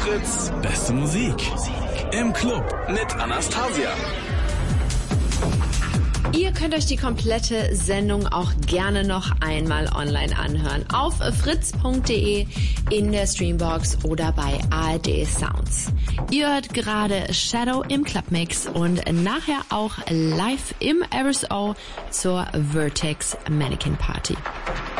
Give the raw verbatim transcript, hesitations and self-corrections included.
Fritz, beste Musik. Im Club mit Anastasia. Ihr könnt euch die komplette Sendung auch gerne noch einmal online anhören. Auf fritz punkt de, in der Streambox oder bei A R D Sounds. Ihr hört gerade Shadow im Clubmix und nachher auch live im R S O zur Vertex Mannequin Party.